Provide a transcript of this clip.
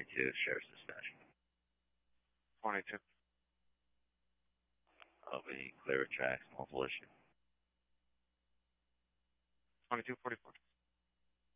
22, Sheriff's Dispatch. 22. Albany, clear tracks, multiple issue. 2244.